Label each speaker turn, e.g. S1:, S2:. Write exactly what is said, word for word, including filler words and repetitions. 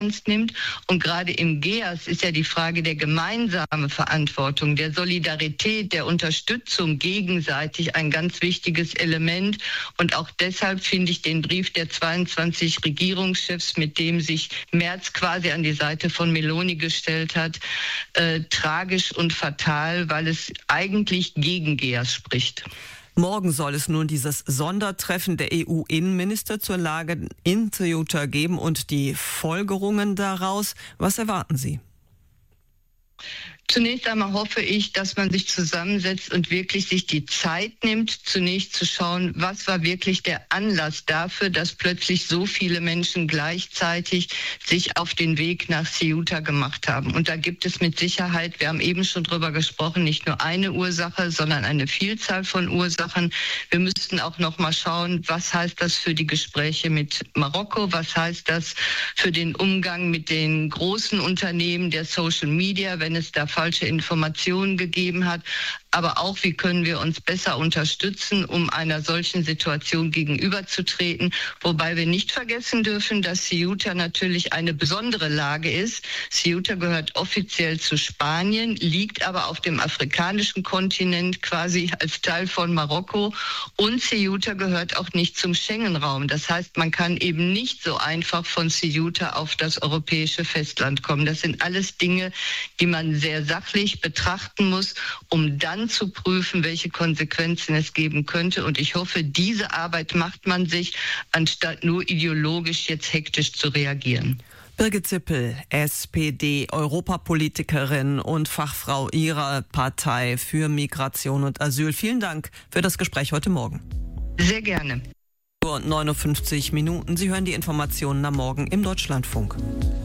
S1: ernst nimmt. Und gerade im G E A S ist ja die Frage der gemeinsamen Verantwortung, der Solidarität, der Unterstützung gegenseitig ein ganz wichtiges Element. Und auch deshalb finde ich den Brief der zweiundzwanzig Regierungschefs, mit dem sich Merz quasi an die Seite von Meloni gestellt hat, äh, tragisch und fatal, weil es eigentlich gegen G E A S spricht.
S2: Morgen soll es nun dieses Sondertreffen der E U-Innenminister zur Lage in Ceuta geben und die Folgerungen daraus. Was erwarten Sie?
S1: Zunächst einmal hoffe ich, dass man sich zusammensetzt und wirklich sich die Zeit nimmt, zunächst zu schauen, was war wirklich der Anlass dafür, dass plötzlich so viele Menschen gleichzeitig sich auf den Weg nach Ceuta gemacht haben. Und da gibt es mit Sicherheit, wir haben eben schon drüber gesprochen, nicht nur eine Ursache, sondern eine Vielzahl von Ursachen. Wir müssten auch noch mal schauen, was heißt das für die Gespräche mit Marokko, was heißt das für den Umgang mit den großen Unternehmen der Social Media, wenn es da falsche Informationen gegeben hat, aber auch, wie können wir uns besser unterstützen, um einer solchen Situation gegenüberzutreten. Wobei wir nicht vergessen dürfen, dass Ceuta natürlich eine besondere Lage ist. Ceuta gehört offiziell zu Spanien, liegt aber auf dem afrikanischen Kontinent quasi als Teil von Marokko. Und Ceuta gehört auch nicht zum Schengen-Raum. Das heißt, man kann eben nicht so einfach von Ceuta auf das europäische Festland kommen. Das sind alles Dinge, die man sehr sachlich betrachten muss, um dann zu prüfen, welche Konsequenzen es geben könnte. Und ich hoffe, diese Arbeit macht man sich, anstatt nur ideologisch jetzt hektisch zu reagieren.
S2: Birgit Zippel, S P D-Europapolitikerin und Fachfrau Ihrer Partei für Migration und Asyl. Vielen Dank für das Gespräch heute Morgen.
S1: Sehr gerne.
S2: neunundfünfzig Minuten. Sie hören die Informationen am Morgen im Deutschlandfunk.